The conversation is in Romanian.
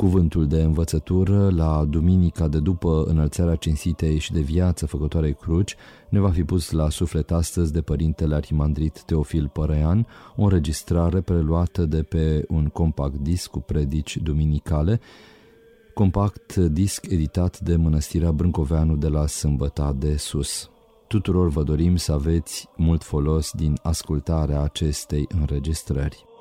Cuvântul de învățătură la duminica de după înălțarea cinstitei și de viață făcătoarei cruci ne va fi pus la suflet astăzi de părintele arhimandrit Teofil Părăian, o înregistrare preluată de pe un compact disc cu predici duminicale, compact disc editat de Mănăstirea Brâncoveanu de la Sâmbăta de Sus. Tuturor vă dorim să aveți mult folos din ascultarea acestei înregistrări.